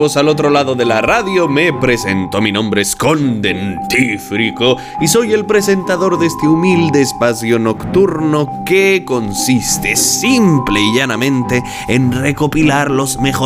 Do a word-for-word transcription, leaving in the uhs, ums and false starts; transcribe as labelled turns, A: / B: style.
A: Pues al otro lado de la radio me presento, mi nombre es Condentifrico y soy el presentador de este humilde espacio nocturno que consiste simple y llanamente en recopilar los mejores